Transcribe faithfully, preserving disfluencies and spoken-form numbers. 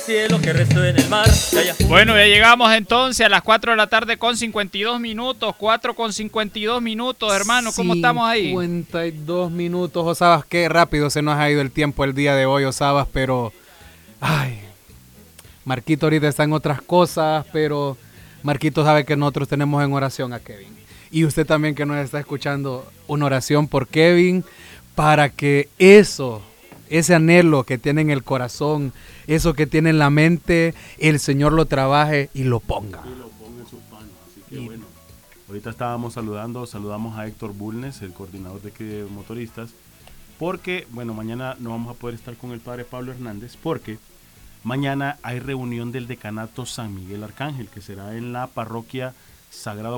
cielo, que resuene el mar. Ya, ya. Bueno, ya llegamos entonces a las cuatro de la tarde con cincuenta y dos minutos, cuatro con cincuenta y dos minutos, hermano, ¿cómo estamos ahí? cincuenta y dos minutos, Osabas, qué rápido se nos ha ido el tiempo el día de hoy, Osabas, pero, ay, Marquito ahorita está en otras cosas, pero Marquito sabe que nosotros tenemos en oración a Kevin. Y usted también que nos está escuchando, una oración por Kevin, para que eso, ese anhelo que tiene en el corazón, eso que tiene en la mente, el Señor lo trabaje y lo ponga. Y lo ponga en sus manos, así que y... bueno. Ahorita estábamos saludando, saludamos a Héctor Bulnes, el coordinador de, de motoristas, porque, bueno, mañana no vamos a poder estar con el padre Pablo Hernández, porque mañana hay reunión del decanato San Miguel Arcángel, que será en la parroquia Sagrado